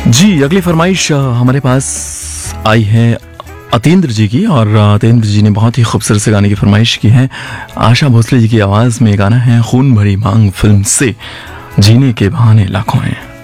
जी, अगली फरमाइश हमारे पास आई है अतीन्द्र जी की, और अतीन्द्र जी ने बहुत ही खूबसूरत से गाने की फरमाइश की है। आशा भोसले जी की आवाज़ में गाना है खून भरी मांग फिल्म से, जीने के बहाने लाखों हैं।